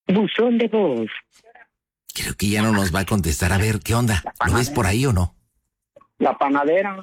Buzón de voz. Creo que ya no nos va a contestar. A ver, ¿qué onda? ¿Lo ves por ahí o no? La panadera.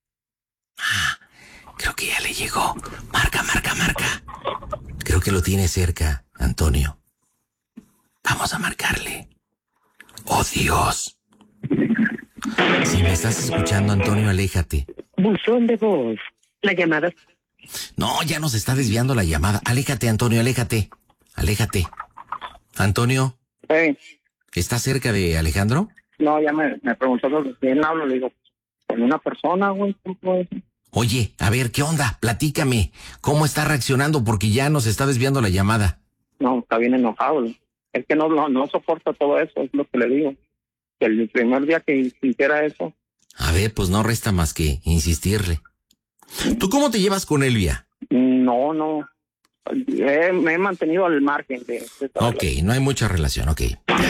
Creo que ya le llegó. Marca. Creo que lo tiene cerca, Antonio. Vamos a marcarle. ¡Oh, Dios! Si me estás escuchando, Antonio, aléjate. Buzón de voz. La llamada. No, ya nos está desviando la llamada. Aléjate, Antonio, aléjate. Antonio, Hey, ¿estás cerca de Alejandro? no, ya me preguntó sobre quién hablo. Le digo, con una persona, güey. Oye, a ver, ¿qué onda? Platícame. ¿Cómo está reaccionando? Porque ya nos está desviando la llamada. No, está bien enojado. Güey. Es que no soporta todo eso, es lo que le digo. Que el primer día que hiciera eso. A ver, pues no resta más que insistirle. ¿Tú cómo te llevas con Elvia? No. Me he mantenido al margen de todo. Ok, no hay mucha relación, ok.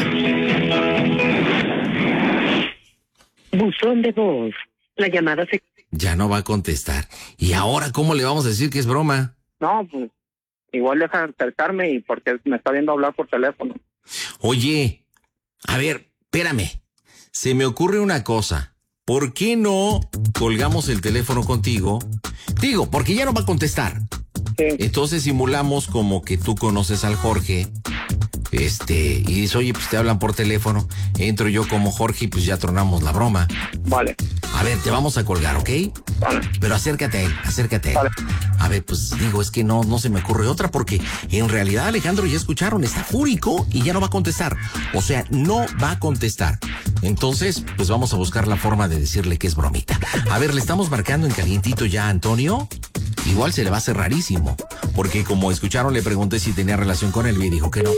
Buzón de voz. La llamada se... Ya no va a contestar. ¿Y ahora cómo le vamos a decir que es broma? No, pues igual deja de acercarme y porque me está viendo hablar por teléfono. Oye, a ver, espérame. Se me ocurre una cosa. ¿Por qué no colgamos el teléfono contigo? Digo, porque ya no va a contestar. Sí. Entonces simulamos como que tú conoces al Jorge. Y dices, oye, pues te hablan por teléfono. Entro yo como Jorge y pues ya tronamos la broma. Vale. A ver, te vamos a colgar, ¿ok? Vale. Pero acércate a él. Vale. A ver, pues digo, es que no se me ocurre otra porque en realidad Alejandro ya escucharon, está fúrico y ya no va a contestar. O sea, no va a contestar. Entonces, pues vamos a buscar la forma de decirle que es bromita. A ver, le estamos marcando en calientito ya a Antonio. Igual se le va a hacer rarísimo. Porque como escucharon, le pregunté si tenía relación con él y dijo que no.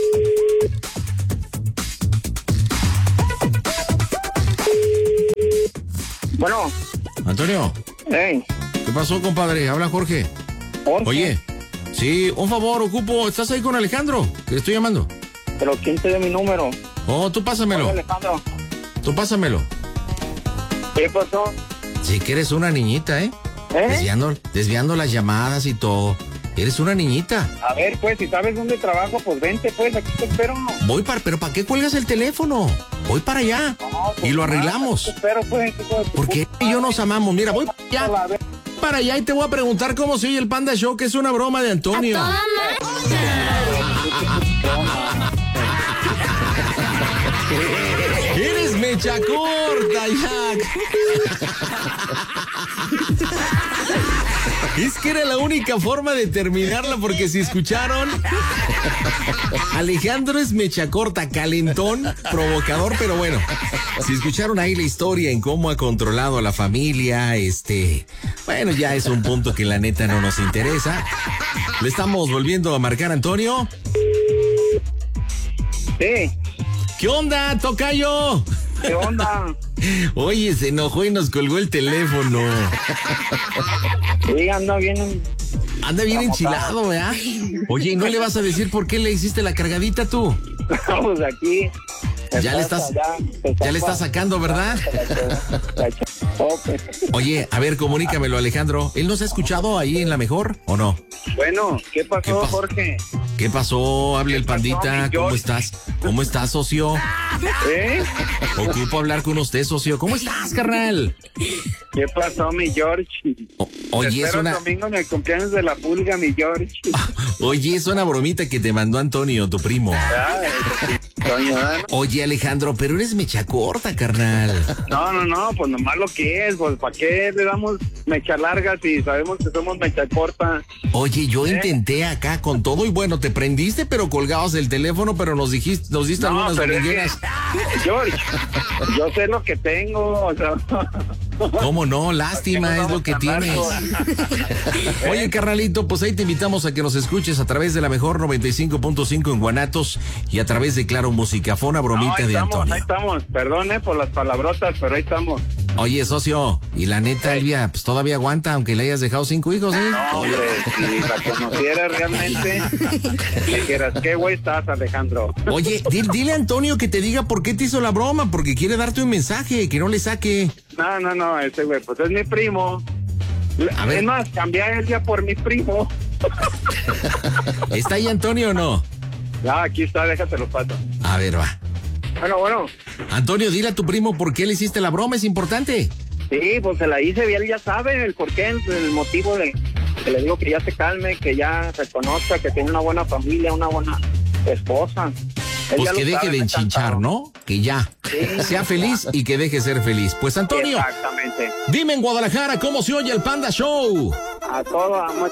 Bueno. Antonio. Hey. ¿Qué pasó, compadre? Habla Jorge. Jorge. Oye, sí, un favor, ocupo. ¿Estás ahí con Alejandro? Que le estoy llamando. Pero ¿quién te dio mi número? Oh, tú pásamelo. Oye, Alejandro. Tú pásamelo. ¿Qué pasó? Sí que eres una niñita, ¿eh? Desviando las llamadas y todo. Eres una niñita. A ver, pues, si sabes dónde trabajo, pues vente, pues, aquí te espero. Pero ¿para qué cuelgas el teléfono? Voy para allá. No, pues, y lo arreglamos. Te espero, pues. Porque él y yo nos amamos. Mira, voy para allá y te voy a preguntar cómo se oye el Panda Show, que es una broma de Antonio. Eres mecha corta, Jack. Es que era la única forma de terminarla, porque si escucharon, Alejandro es mecha corta, calentón, provocador, pero bueno, si escucharon ahí la historia en cómo ha controlado a la familia, bueno, ya es un punto que la neta no nos interesa. Le estamos volviendo a marcar a Antonio. Sí. ¿Qué onda, tocayo? ¿Qué onda? Oye, se enojó y nos colgó el teléfono. Sí, anda bien. Anda bien enchilado, ¿verdad? Oye, ¿y no le vas a decir por qué le hiciste la cargadita tú? Vamos aquí. Ya le estás sacando, ¿verdad? Oye, a ver, comunícamelo, Alejandro. ¿Él nos ha escuchado ahí en La Mejor o no? Bueno, ¿qué pasó, Jorge? ¿Qué pasó? Hable el Pandita. ¿Cómo estás? ¿Cómo estás, socio? Ocupo hablar con usted, socio. ¿Cómo estás, carnal? ¿Qué pasó, mi George? Oye, es una... domingo en el cumpleaños de la pulga, mi George. Oye, es una bromita que te mandó Antonio, tu primo. Oye, Alejandro, pero eres mecha corta, carnal. No, pues nomás lo que es, pues ¿para qué le damos mecha larga si sabemos que somos mecha corta? Oye, yo intenté acá con todo y bueno, te prendiste, pero colgabas el teléfono, pero nos diste algunas domingueras. George, yo sé lo que tengo, o sea... ¿Cómo no? Lástima, es lo que tienes. Oye, carnalito, pues ahí te invitamos a que nos escuches a través de La Mejor 95.5 en Guanatos y a través de Claro Musicafona, bromita de Antonio. Ahí estamos, perdón por las palabrotas, pero ahí estamos. Oye, socio, y la neta, Elvia, pues todavía aguanta, aunque le hayas dejado 5 hijos, ¿eh? No, hombre, si la conociera realmente, dijeras, ¿qué güey estás, Alejandro? Oye, dile a Antonio que te diga por qué te hizo la broma, porque quiere darte un mensaje, que no le saque. No, ese güey, pues es mi primo. A ver. Es más, cambié a Elvia por mi primo. ¿Está ahí Antonio o no? Ya, aquí está, déjate lo paso. A ver, va. Bueno. Antonio, dile a tu primo por qué le hiciste la broma, es importante. Sí, pues se la hice y él ya sabe el porqué, el motivo de que le digo que ya se calme, que ya reconozca que tiene una buena familia, una buena esposa. Él Pues ya que lo deje sabe, de me enchinchar, encantaba. ¿no? Que ya sea feliz y que deje ser feliz. Pues Antonio, Exactamente. dime en Guadalajara cómo se oye el Panda Show. A todo,